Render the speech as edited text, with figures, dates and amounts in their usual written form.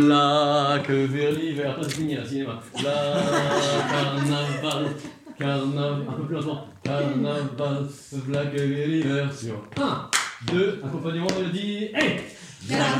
La que vers l'hiver, pas fini là, cinéma. La carnaval, carnaval, un peu plus lentement. Carnaval, la que vers l'hiver sur 1, 2, accompagnement mélodie, et